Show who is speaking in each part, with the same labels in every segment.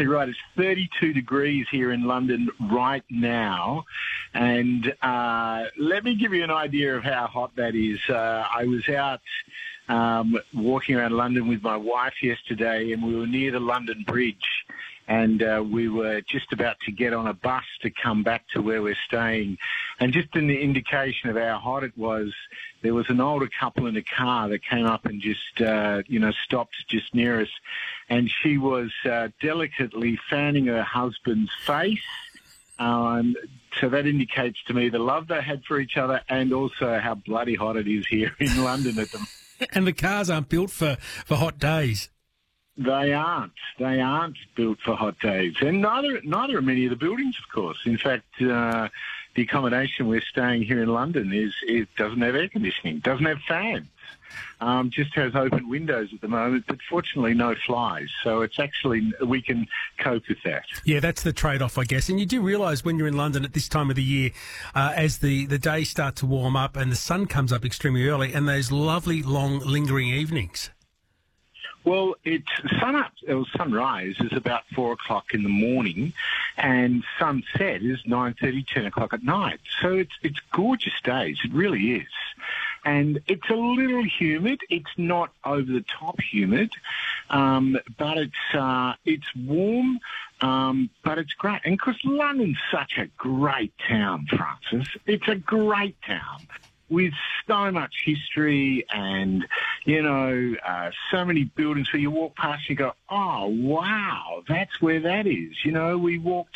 Speaker 1: exactly right. It's 32 degrees here in London right now. And let me give you an idea of how hot that is. I was out walking around London with my wife yesterday, and we were near the London Bridge. And we were just about to get on a bus to come back to where we're staying. And just an indication of how hot it was, there was an older couple in a car that came up and just, stopped just near us. And she was delicately fanning her husband's face. So that indicates to me the love they had for each other and also how bloody hot it is here in London at the moment.
Speaker 2: And the cars aren't built for hot days.
Speaker 1: They aren't. They aren't built for hot days. And neither are many of the buildings, of course. In fact, the accommodation we're staying here in London it doesn't have air conditioning, doesn't have fans, just has open windows at the moment, but fortunately no flies. So it's actually, we can cope with that.
Speaker 2: Yeah, that's the trade-off, I guess. And you do realise when you're in London at this time of the year, as the days start to warm up and the sun comes up extremely early and those lovely, long, lingering evenings.
Speaker 1: Well, sunrise is about 4 o'clock in the morning, and sunset is 9:30, 10 o'clock at night. So it's gorgeous days. It really is. And it's a little humid. It's not over the top humid, but it's warm, but it's great. And because London's such a great town, Francis, it's a great town with so much history and, so many buildings where you walk past and you go, oh, wow, that's where that is. We walked,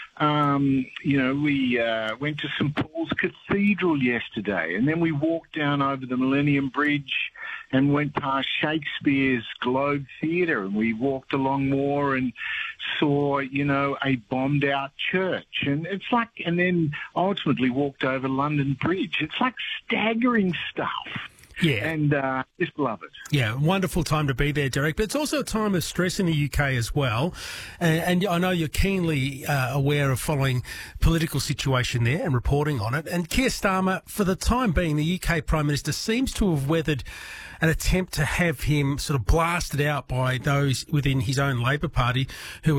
Speaker 1: we went to St Paul's Cathedral yesterday, and then we walked down over the Millennium Bridge and went past Shakespeare's Globe Theatre, and we walked along more and saw, a bombed out church. And it's like, and then ultimately walked over London Bridge. It's like staggering stuff.
Speaker 2: Yeah.
Speaker 1: And just love it.
Speaker 2: Yeah, wonderful time to be there, Derek. But it's also a time of stress in the UK as well. And I know you're keenly aware of following political situation there and reporting on it. And Keir Starmer, for the time being, the UK Prime Minister seems to have weathered an attempt to have him sort of blasted out by those within his own Labor Party who